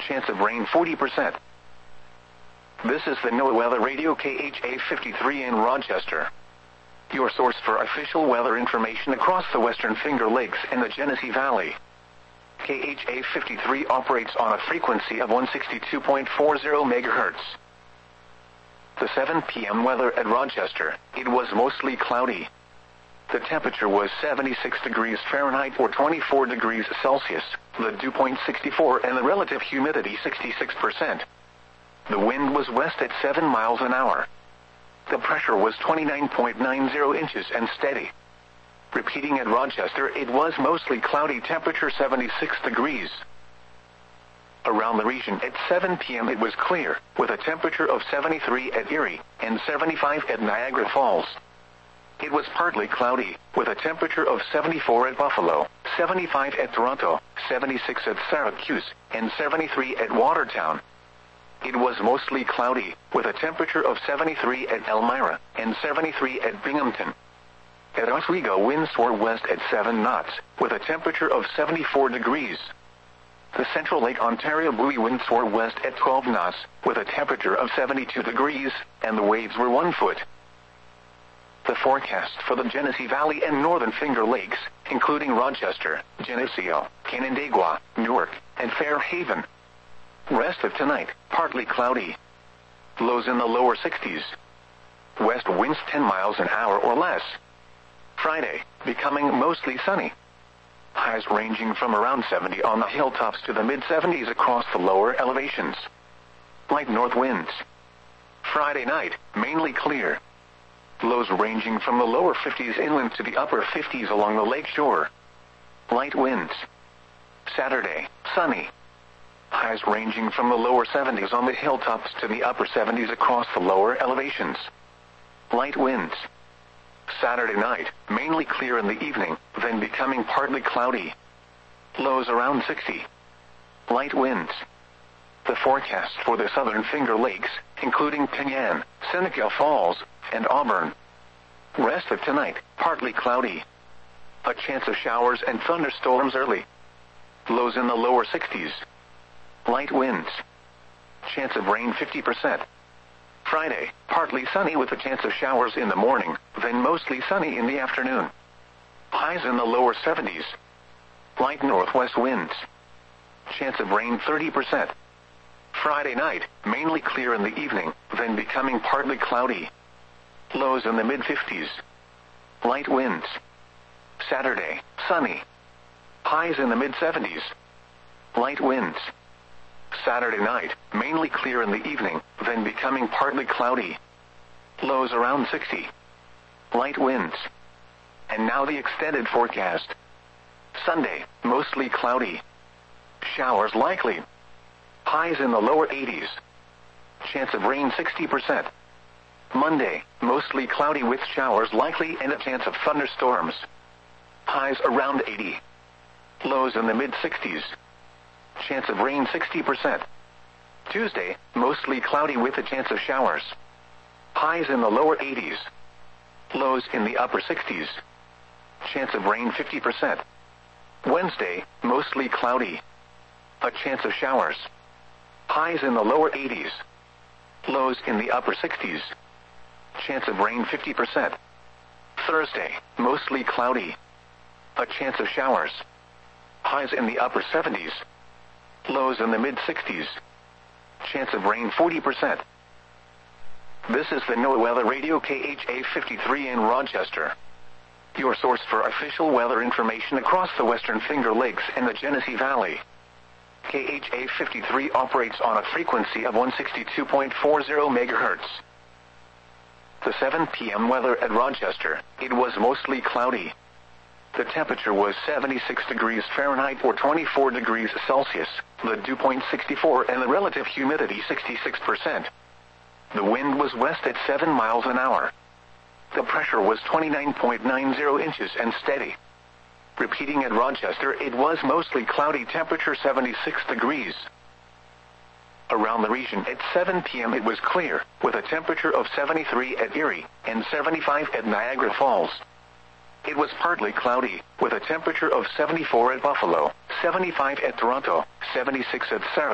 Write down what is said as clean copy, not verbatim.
Chance of rain 40%. This is the NOAA Weather Radio KHA 53 in Rochester, your source for official weather information across the Western Finger Lakes and the Genesee Valley. KHA 53 operates on a frequency of 162.40 MHz. The 7 p.m. weather at Rochester, it was mostly cloudy. The temperature was 76 degrees Fahrenheit or 24 degrees Celsius, the dew point 64 and the relative humidity 66%. The wind was west at 7 miles an hour. The pressure was 29.90 inches and steady. Repeating at Rochester, it was mostly cloudy, temperature 76 degrees. Around the region at 7 p.m. it was clear, with a temperature of 73 at Erie and 75 at Niagara Falls. It was partly cloudy, with a temperature of 74 at Buffalo, 75 at Toronto, 76 at Syracuse, and 73 at Watertown. It was mostly cloudy, with a temperature of 73 at Elmira and 73 at Binghamton. At Oswego, winds were west at 7 knots, with a temperature of 74 degrees. The Central Lake Ontario buoy winds were west at 12 knots, with a temperature of 72 degrees, and the waves were 1 foot. The forecast for the Genesee Valley and Northern Finger Lakes, including Rochester, Geneseo, Canandaigua, Newark, and Fairhaven. Rest of tonight, partly cloudy. Lows in the lower 60s. West winds 10 miles an hour or less. Friday, becoming mostly sunny. Highs ranging from around 70 on the hilltops to the mid-70s across the lower elevations. Light north winds. Friday night, mainly clear. Lows ranging from the lower 50s inland to the upper 50s along the lake shore. Light winds. Saturday, sunny. Highs ranging from the lower 70s on the hilltops to the upper 70s across the lower elevations. Light winds. Saturday night, mainly clear in the evening, then becoming partly cloudy. Lows around 60. Light winds. The forecast for the Southern Finger Lakes, including Penyan, Seneca Falls, and Auburn. Rest of tonight, partly cloudy. A chance of showers and thunderstorms early. Lows in the lower 60s. Light winds. Chance of rain 50%. Friday, partly sunny with a chance of showers in the morning, then mostly sunny in the afternoon. Highs in the lower 70s. Light northwest winds. Chance of rain 30%. Friday night, mainly clear in the evening, then becoming partly cloudy. Lows in the mid-50s. Light winds. Saturday, sunny. Highs in the mid-70s. Light winds. Saturday night, mainly clear in the evening, then becoming partly cloudy. Lows around 60. Light winds. And now the extended forecast. Sunday, mostly cloudy. Showers likely. Highs in the lower 80s. Chance of rain 60%. Monday, mostly cloudy with showers likely and a chance of thunderstorms. Highs around 80. Lows in the mid-60s. Chance of rain 60%. Tuesday, mostly cloudy with a chance of showers. Highs in the lower 80s. Lows in the upper 60s. Chance of rain 50%. Wednesday, mostly cloudy. A chance of showers. Highs in the lower 80s. Lows in the upper 60s. Chance of rain 50%. Thursday, mostly cloudy. A chance of showers. Highs in the upper 70s. Lows in the mid-60s. Chance of rain 40%. This is the NOAA Weather Radio KHA 53 in Rochester, your source for official weather information across the Western Finger Lakes and the Genesee Valley. KHA 53 operates on a frequency of 162.40 MHz. The 7 p.m. weather at Rochester, it was mostly cloudy. The temperature was 76 degrees Fahrenheit or 24 degrees Celsius, the dew point 64 and the relative humidity 66%. The wind was west at 7 miles an hour. The pressure was 29.90 inches and steady. Repeating at Rochester, it was mostly cloudy, temperature 76 degrees. Around the region at 7 p.m. it was clear, with a temperature of 73 at Erie and 75 at Niagara Falls. It was partly cloudy, with a temperature of 74 at Buffalo, 75 at Toronto, 76 at Syracuse.